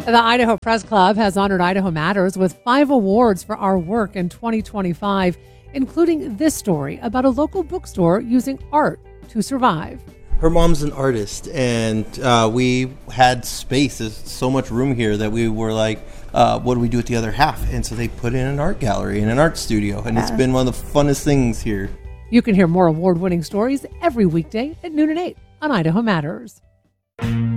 The Idaho Press Club has honored Idaho Matters with 5 awards for our work in 2025, including this story about a local bookstore using art to survive. Her mom's an artist, and we had space. There's so much room here that we were like, what do we do with the other half? And so they put in an art gallery and an art studio, and it's been one of the funnest things here. You can hear more award-winning stories every weekday at noon and 8 on Idaho Matters.